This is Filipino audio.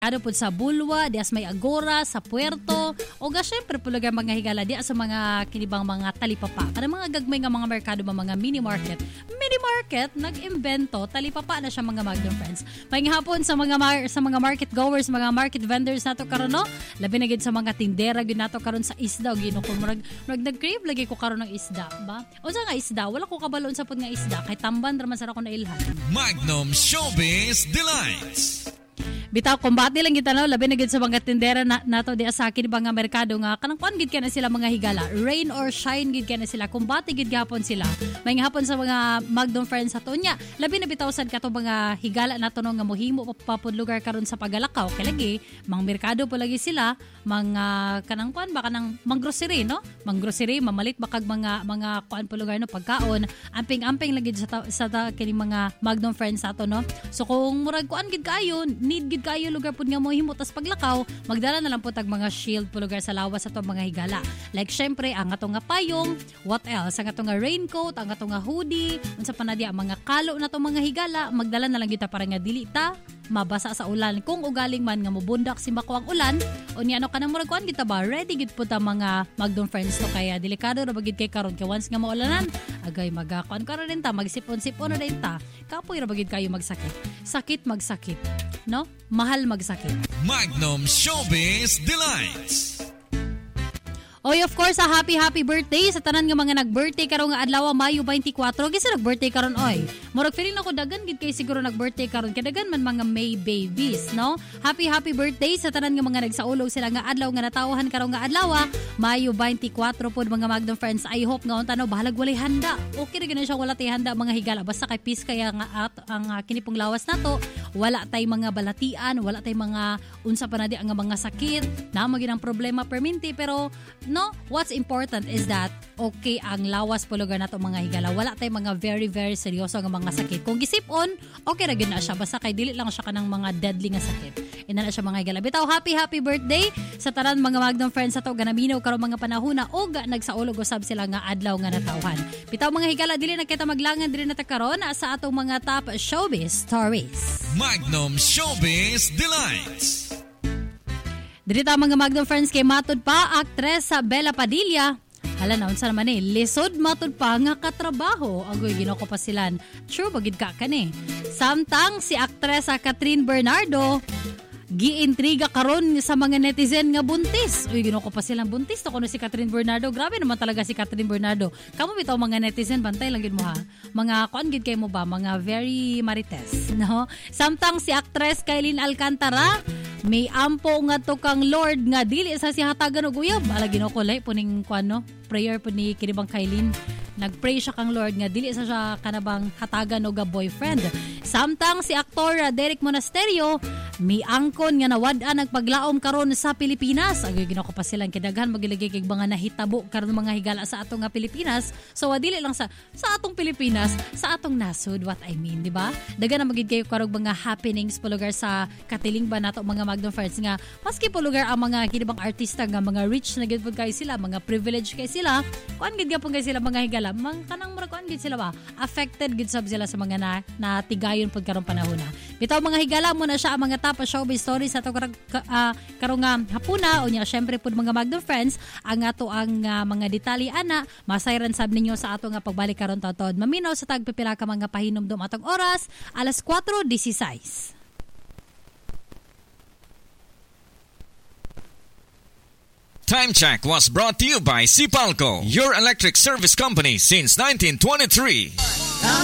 Ano po sa Bulwa, dias may Agora, sa Puerto, o syempre po lugar mga higala, dias sa mga kinibang mga talipapa. Kada mga gagmay nga mga merkado, mga mini market. Mini market, nag-imbento, talipapa na siya mga Magdom Friends. May hapon sa mga market goers, mga market vendors nato karon no? Labi na gid sa mga tindera gid nato karon sa isda, gino ko murag nag-crave lagi ko karon ng isda, ba? Unsa nga isda? Wala ko kabalon sa pud nga isda, kay tamban ra man sa ko na ilhan. Magnum Showbiz Delights. Bitaw kumbati lang kita no, labi na gid sa mga tindera nato di sa akin mga merkado nga kanang kuan gid kana sila mga higala. Rain or shine gid kana sila, kumbati gid gihapon sila. May hapon sa mga Magdom Friends ato nya. Labi na bitaw sad kato mga higala nato no nga mohimo papud lugar karon sa Pagalakaw kay lagi mga merkado po lagi sila, mga kanang kuan ba kanang manggrocery no? Manggrocery mamalit bakag mga kuan po lugar no pagkaon. Amping lagi sa kini mga Magdom Friends ato no. So kung murag kuan gid kayo, need gid kayo lugar pud nga mo himo tas paglakaw magdala na lang pud tag mga shield po lugar sa lawas ato mga higala, like syempre ang ato nga payong, what else, ang ato nga raincoat, ang ato nga hoodie, unsa pa na di ang mga kalo nato mga higala magdala na lang kita para nga dili ta mabasa sa ulan kung ugaling man nga mobundak simbako ang ulan unya ano kanang murag kuan kita ba ready gid pud ta mga Magdom Friends to, kaya delikado ra bagid kay karon kay once nga maulanan agay magakuan karon din ta magsipon-sipon na din ta kapoy ra bagid kayo magsakit no, mahal magsakit. Magnum Showbiz Delights. Oy, of course, happy birthday sa tanan nga mga nag-birthday karon nga adlaw Mayo 24. Gisa nag-birthday karon oy. Murag feeling ako dagan gid kay siguro nag-birthday karon kay dagan man mga May babies, no? Happy birthday sa tanan nga mga nagsaulog sila nga adlaw nga natawhan karon nga adlaw Mayo 24 pod mga Magdom Friends. I hope nga unta no bahalag walay handa. Okay ra gyud siya wala tay handa mga higala basta kay peace kaya nga ang kinipong lawas nato. Wala tay mga balatian, wala tay mga unsa pa na di ang mga sakit. Na magid ang problema perminti pero no, what's important is that okay ang lawas po lugar nato mga higala. Wala tay mga very very seryoso nga mga sakit. Kung gisipon, okay ra gyud na siya basta kay dili lang siya kanang mga deadly nga sakit. Ina na siya mga higala. Bitaw happy birthday sa tanan mga Magdom Friends ato ganaminaw karon mga panahona o nagsaulog usab sila nga adlaw nga natawhan. Bitaw mga higala dili na kita maglangan dili na ta karon sa atong mga top showbiz stories. Magnum Showbiz Delights. Dirita mga Magdom Friends kay matud pa aktres sa Bella Padilla. Hala na unsa naman lisod matud pa nga katrabaho. Agoy ginoko pa silan. True bagid ka kani. Samtang si aktres sa Catherine Bernardo giintriga karon sa mga netizen nga buntis. Uy, ginoko pa silang buntis to kuno si Catherine Bernardo. Grabe naman talaga si Catherine Bernardo. Kamo bitaw mga netizen bantay lang gid mo ha. Mga kuan gid kay mo ba, mga very marites, no? Samtang si actress Kailin Alcantara may ampo nga to kang Lord nga dili sa si hatagan og uyab. Ala ginoko lay puning kuan no. Prayer po ni kinibang Kailin. Nagpray siya kang Lord nga dili sa siya kanabang hatagan og boyfriend. Samtang si aktor Derek Monasterio may angkon nga nawad-an nagpaglaom karon sa Pilipinas. Agoy ginako pa silang kidaghan magilagay kay mga nahitabo karon mga higala sa atong nga Pilipinas. So dili lang sa atong Pilipinas, sa atong nasud, what I mean, di ba? Daghan na magid kayo karog mga happenings po lugar sa katiling ba nato mga Magdom Friends nga maski po lugar ang mga kinibang artista nga mga rich na gid pud kay sila, mga privileged kay sila. Kuan gid gyapon kay sila mga higala, kanang mura kuan gid sila ba? Affected gid sab sila sa mga natigayon pud karong panahon na. Bitaw mga higala mo na siya ang mga top showbiz stories ato karong hapuna unya syempre pud mga Magdom Friends ang ato ang mga detalye ana masayran sab ninyo sa ato nga pagbalik karon taud maminaw sa tagpipila ka mga pahinumdom atong oras alas 4:16. Time check was brought to you by Sipalco, your electric service company since 1923.